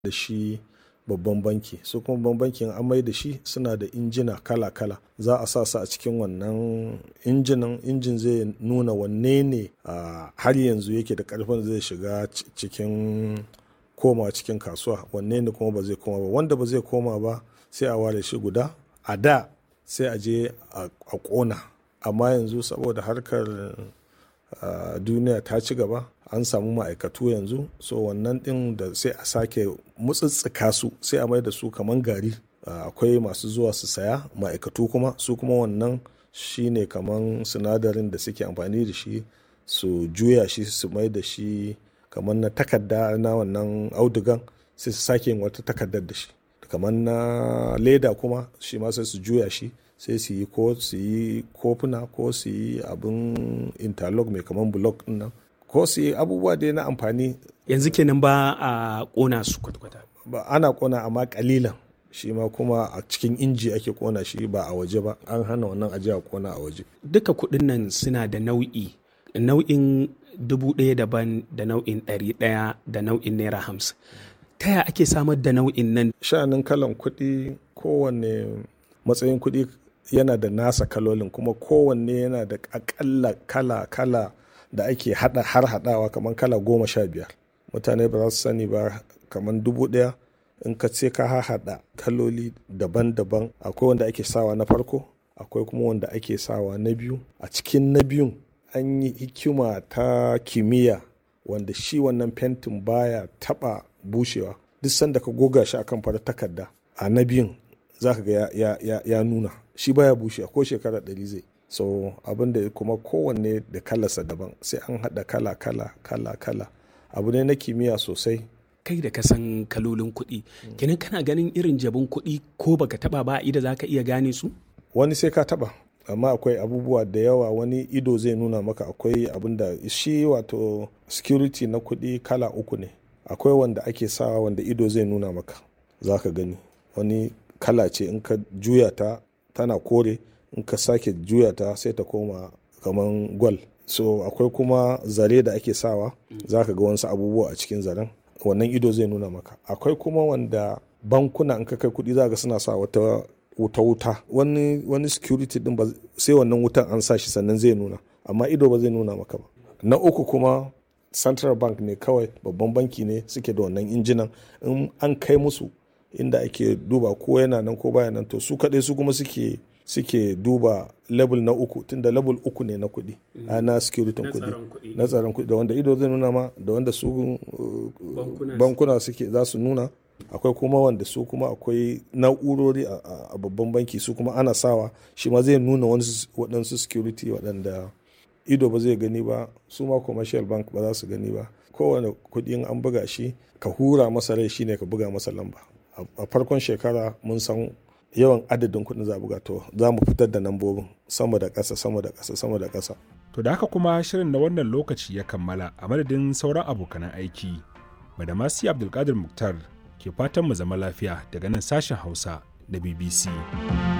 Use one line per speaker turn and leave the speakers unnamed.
da shi babban banki. Su kuma babban bankin an mai da shi suna da injina kala-kala. Za a sa su a cikin wannan injin zai nuna wanne ne har yanzu yake da ƙarfin zai shiga cikin koma cikin kasuwa, wanne ne kuma ba zai koma ba. Wanda ba zai koma ba sai a ware shi guda. A da sai a je a ƙona, amma yanzu saboda harkar duniya ta ci gaba an samu ma'aikatu yanzu, so wannan ɗin da sai a sake mutsitsika su sai a mai da su kaman gari. Akwai masu zuwa su saya, ma'aikatu kuma su kuma wannan shine kaman sinadarin da suke amfani da shi su juya shi su mai da shi kamar na takarda na wannan audugan, sai su sake yin wata takardar da shi. Kamar na leda kuma shi ma sai su juya shi sai su yi kofuna ko su yi abin interlock mai kamar block din nan, ko su yi abubuwa dai na amfani.
Yanzu kenan ba a ƙona su kwata-kwata?
Ba, ana ƙona amma ƙalilan. Shi ma kuma a cikin inji ake ƙona shi ba a waje ba. An hana wannan aje a ƙona a waje.
Duka kuɗin nan suna da nau'in 1,000 daban da nau'in 100 da nau'in naira 50. Ta yaya ake samar da nau'in nan?
Sha'anin kalan kuɗi, kowanne matsayin kuɗi yana da nasa kalolin, kuma kowanne yana da akalla kala da ake haɗawa kamar kala 15. Mutane ba za su sani ba, kamar 1,000 in ka ce ka haɗa kaloli daban-daban. Akwai wanda ake sawa na farko, akwai kuma wanda ake sawa na biyu. A cikin na biyun an yi hikima ta kimiyya wanda shi wannan fentin baya taɓa bushewa. Duk sanda ka goga shi akan farar takarda a na biyun za ka ga ya nuna shi baya bushewa ko shekara 100 zai. So abin da kuma kowanne da kalarsa daban, sai an haɗa kala. Abu ne na kimiyya sosai.
Kai da ka san kalolin kuɗi, kenan kana ganin irin jabin kuɗi ko baka taɓa ba ido za ka iya gane su?
Wani sai ka taɓa, amma akwai abubuwa da yawa wani ido zai nuna maka. Akwai abin da shi wato security na kuɗi kala 3 ne. Akwai wanda ake sawa wanda ido zai nuna maka, za ka gani. Wani kala ce in ka juya ta tana kore, in ka sake juya ta sai ta koma kaman gwal. So akwai kuma zare da ake sawa, za ka ga wasu abubuwa a cikin zaren, wannan ido zai nuna maka. Akwai kuma wanda bankuna in ka kai kuɗi za ka suna sa wata wuta. Wani security din ba sai wannan wutan an sa shi sannan zai nuna, amma ido ba zai nuna maka ba. Na uku kuma Central Bank ne kawai, babban banki ne suke da wannan injinan. In an kai musu inda ake duba ko yana nan ko baya nan, to su kaɗai su kuma suke duba level na 3, tunda level 3 ne na kuɗi, na security kuɗi, na tsaron kuɗi, da wanda ido zai nuna ma, da wanda su bankuna suke za su nuna. Akwai kuma wanda su kuma akwai na'urori a babban banki, su kuma ana sawa shi ma zai nuna waɗansu security waɗanda ido ba zai gani ba, su ma commercial bank ba za su gani ba. Kowane kuɗi an buga shi, ka hura masa rai shine ka buga masa lamba. A farkon shekara mun san yawan adadin kuɗin za a buga, to za mu fitar da lambobin sama da ƙasa.
To da haka kuma shirin na wannan lokaci ya kammala. A madadin sauran abokanan aiki, Badamasi Abdulkadir Muktar ke fatan mu zama lafiya daga nan sashen Hausa da BBC.